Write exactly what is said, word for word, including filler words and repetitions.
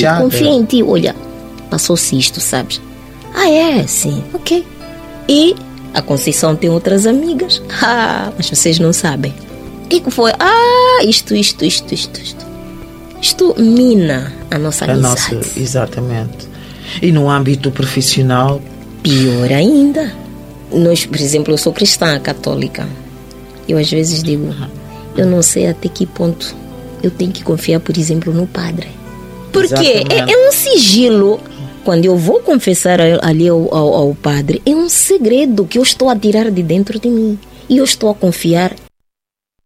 Já, confia é. em ti. Olha, passou-se isto, sabes? Ah, é? Sim, ok. E a Conceição tem outras amigas. Ah, mas vocês não sabem. O que que foi? Ah, isto, isto, isto, isto, isto. Isto mina a nossa A amizade. nossa, exatamente. E no âmbito profissional? Pior ainda. Nós, por exemplo, eu sou cristã católica. Eu às vezes digo, eu não sei até que ponto eu tenho que confiar, por exemplo, no padre. Porque é, é um sigilo. Quando eu vou confessar ali ao, ao, ao padre, é um segredo que eu estou a tirar de dentro de mim. E eu estou a confiar